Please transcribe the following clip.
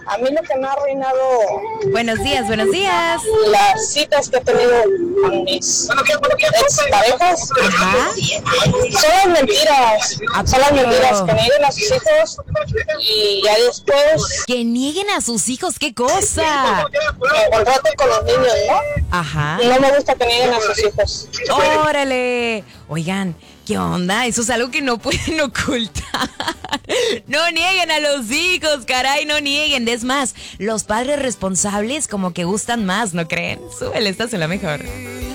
A mí lo que me ha arruinado Buenos días, buenos días. las citas que he tenido con mis exparejas Ajá. son las mentiras. Son las mentiras que nieguen a sus hijos y ya después Que nieguen a sus hijos, ¿qué cosa? me contraten con los niños, ¿no? Ajá. Y no me gusta que nieguen a sus hijos. ¡Órale! Oigan, ¿qué onda? Eso es algo que no pueden ocultar. No nieguen a los hijos, caray, no nieguen. Es más, los padres responsables como que gustan más, ¿no creen? Súbele, estás en la mejor.